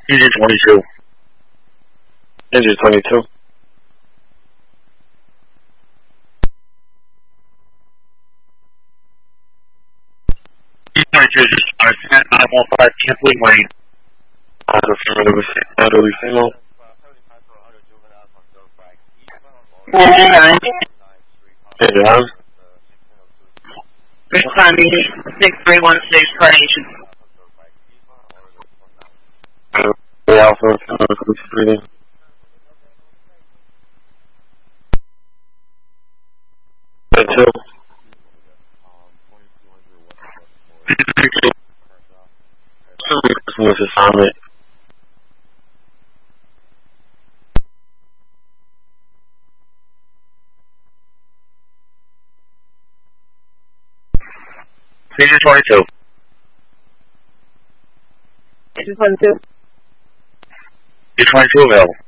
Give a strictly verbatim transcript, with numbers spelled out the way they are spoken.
Engine twenty-two. Engine twenty-two. twenty-two, just nine one five, Camp Lee Wayne. Affirmative, elderly female. ninety-nine. Engine on. Responding six three one six, coordination. The Alpha, police reading. Two. This assignment. Engine twenty-two. Engine twenty-two. Engine twenty-two available.